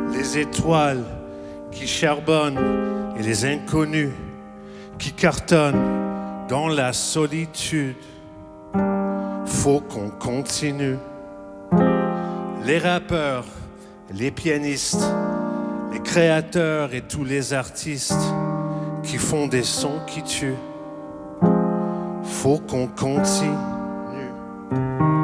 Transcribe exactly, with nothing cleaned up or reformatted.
les étoiles qui charbonnent et les inconnus qui cartonnent dans la solitude. Faut qu'on continue. Les rappeurs, les pianistes, les créateurs et tous les artistes qui font des sons qui tuent. Faut qu'on continue.